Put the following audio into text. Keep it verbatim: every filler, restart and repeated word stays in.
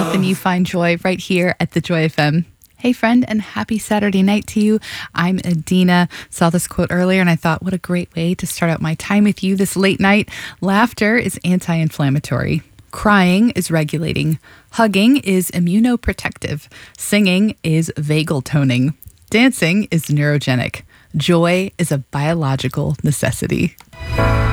then you find joy right here at the Joy F M. Hey, friend, and happy Saturday night to you. I'm Adina. Saw this quote earlier, and I thought, what a great way to start out my time with you this late night. Laughter is anti-inflammatory. Crying is regulating. Hugging is immunoprotective. Singing is vagal toning. Dancing is neurogenic. Joy is a biological necessity.